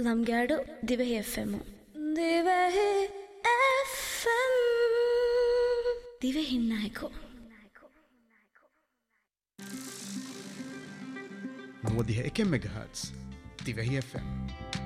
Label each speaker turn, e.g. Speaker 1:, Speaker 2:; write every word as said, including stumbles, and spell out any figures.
Speaker 1: ಲಂಗ್ಯಾಡು ದಿವೆಹಿ F M ದಿವೆಹಿ F M ದಿವೆಹಿ ನಾಯಕೋ
Speaker 2: نوديها كم ميجا هرتز تبقى هي فم